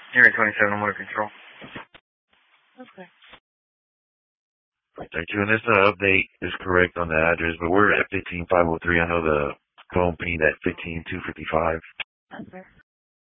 Area 27, I'm under control. Okay. Thank you. And this update is correct on the address, but we're at 15503. I know the company at 15255. Okay.